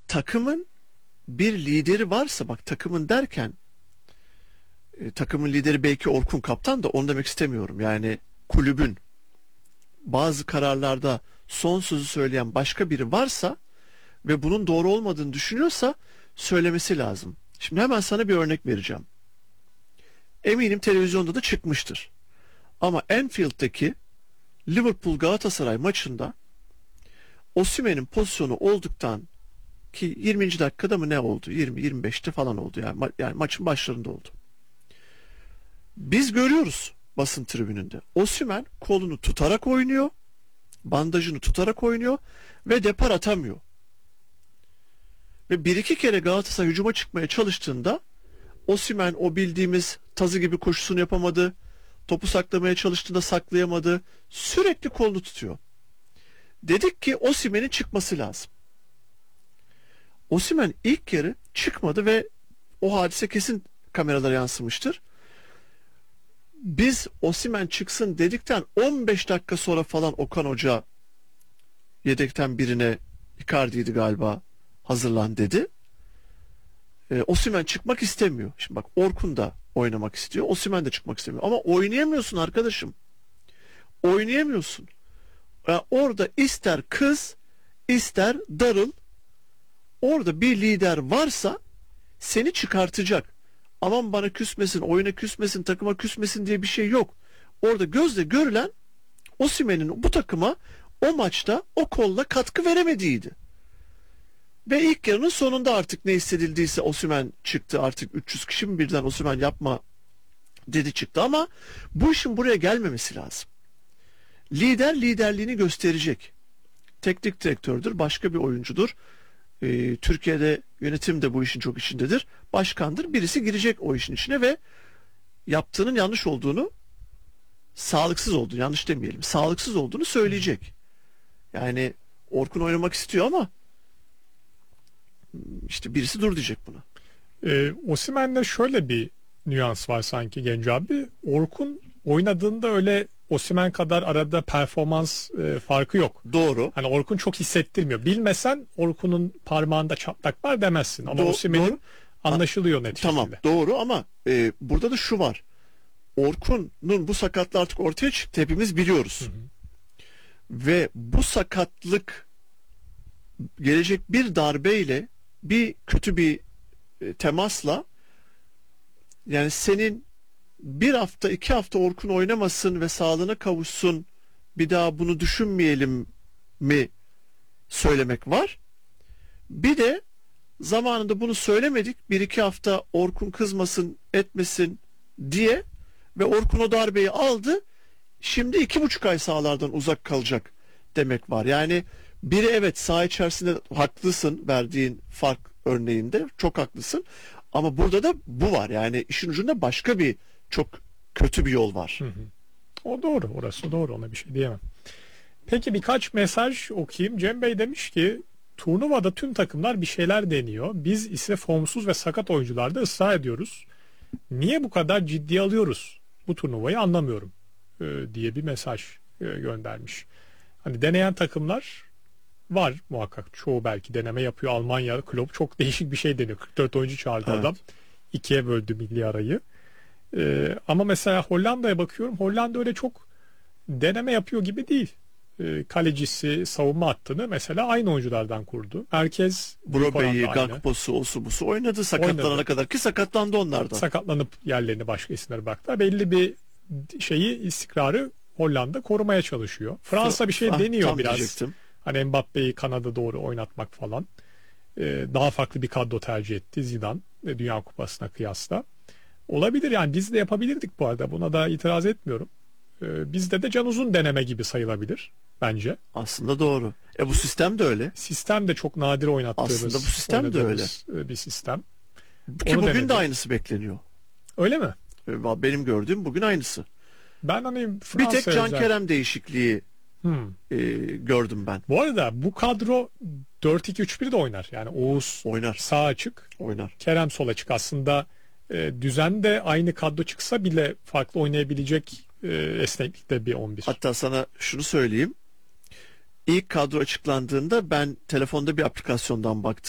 takımın bir lideri varsa, bak takımın derken takımın lideri belki Orkun Kaptan da, onu demek istemiyorum. Yani kulübün bazı kararlarda son sözü söyleyen başka biri varsa ve bunun doğru olmadığını düşünüyorsa söylemesi lazım. Şimdi hemen sana bir örnek vereceğim. Eminim televizyonda da çıkmıştır. Ama Anfield'daki Liverpool Galatasaray maçında Osimhen'in pozisyonu olduktan ki 20. dakikada mı ne oldu? 20-25'te falan oldu yani maçın başlarında oldu. Biz görüyoruz basın tribününde. Osimhen kolunu tutarak oynuyor, bandajını tutarak oynuyor ve depar atamıyor. Ve bir iki kere Galatasaray hücuma çıkmaya çalıştığında Osimhen o bildiğimiz tazı gibi koşusunu yapamadı. Topu saklamaya çalıştığında saklayamadı. Sürekli kolunu tutuyor. Dedik ki Osimhen'in çıkması lazım. Osimhen ilk yarı çıkmadı ve o hadise kesin kameralara yansımıştır. Biz Osimhen çıksın dedikten 15 dakika sonra falan Okan Hoca yedekten birine, Icardi'ydi galiba, hazırlan dedi. Osimhen çıkmak istemiyor. Şimdi bak, Orkun da oynamak istiyor, Osimhen de çıkmak istemiyor. Ama oynayamıyorsun arkadaşım. Oynayamıyorsun. Orada ister kız, ister darıl. Orada bir lider varsa seni çıkartacak. Aman bana küsmesin, oyuna küsmesin, takıma küsmesin diye bir şey yok. Orada gözle görülen Osimhen'in bu takıma o maçta o kolla katkı veremediğiydi. Ve ilk yarının sonunda artık ne hissedildiyse Osimhen çıktı. Artık 300 kişi mi birden Osimhen yapma dedi çıktı, ama bu işin buraya gelmemesi lazım. Lider liderliğini gösterecek. Teknik direktördür, başka bir oyuncudur. Türkiye'de yönetim de bu işin çok içindedir. Başkandır. Birisi girecek o işin içine ve yaptığının yanlış olduğunu, sağlıksız olduğunu, yanlış demeyelim, sağlıksız olduğunu söyleyecek. Yani Orkun oynamak istiyor ama işte birisi dur diyecek buna. Osimhen'de şöyle bir nüans var sanki Genco abi. Orkun oynadığında öyle Osimhen kadar arada performans farkı yok. Doğru. Hani Orkun çok hissettirmiyor. Bilmesen Orkun'un parmağında çatlak var demezsin. Ama Osimhen'in anlaşılıyor net tamam, şekilde. Doğru ama burada da şu var. Orkun'un bu sakatlığı artık ortaya çıktı. Hepimiz biliyoruz. Hı hı. Ve bu sakatlık gelecek bir darbeyle, bir kötü bir temasla, yani senin bir hafta 2 hafta Orkun oynamasın ve sağlığına kavuşsun, bir daha bunu düşünmeyelim mi söylemek var. Bir de zamanında bunu söylemedik, 1-2 hafta Orkun kızmasın etmesin diye ve Orkun o darbeyi aldı, şimdi 2,5 ay sahalardan uzak kalacak demek var. Yani biri evet saha içerisinde haklısın, verdiğin fark örneğinde çok haklısın, ama burada da bu var. Yani işin ucunda başka bir çok kötü bir yol var. Hı hı. O doğru, orası doğru, ona bir şey diyemem. Peki birkaç mesaj okuyayım. Cem Bey demiş ki turnuvada tüm takımlar bir şeyler deniyor. Biz ise formsuz ve sakat oyuncularda ısrar ediyoruz. Niye bu kadar ciddiye alıyoruz bu turnuvayı anlamıyorum diye bir mesaj göndermiş. Hani deneyen takımlar var muhakkak. Çoğu belki deneme yapıyor. Almanya Klopp çok değişik bir şey deniyor. 44 oyuncu çağırdı evet. Adam. 2'ye böldü milli arayı. Ama mesela Hollanda'ya bakıyorum. Hollanda öyle çok deneme yapıyor gibi değil. Kalecisi, savunma hattını mesela aynı oyunculardan kurdu. Herkes Brobe'yi, Gakpo'su, osu busu oynadı sakatlanana kadar, ki sakatlandı onlardan. Sakatlanıp yerlerine başka isimlere baktı. Belli bir istikrarı Hollanda korumaya çalışıyor. Fransa bir şey deniyor biraz. Diyecektim. Hani Mbappe'yi kanada doğru oynatmak falan. Daha farklı bir kadro tercih etti Zidane Dünya Kupası'na kıyasla. Olabilir yani, biz de yapabilirdik bu arada. Buna da itiraz etmiyorum. Bizde de can uzun deneme gibi sayılabilir bence. Aslında doğru. Bu sistem de öyle. Sistem de çok nadir oynattığımız. Aslında bu sistem de öyle. Bir sistem. Ki bugün denedim. De aynısı bekleniyor. Öyle mi? Benim gördüğüm bugün aynısı. Ben hani bir tek Can Kerem değişikliği gördüm ben. Bu arada bu kadro 4-2-3-1 de oynar. Yani Oğuz oynar. Sağ açık. Oynar. Kerem sol açık. Aslında düzen de aynı kadro çıksa bile farklı oynayabilecek esneklikte bir 11. Hatta sana şunu söyleyeyim. İlk kadro açıklandığında ben telefonda bir aplikasyondan baktım.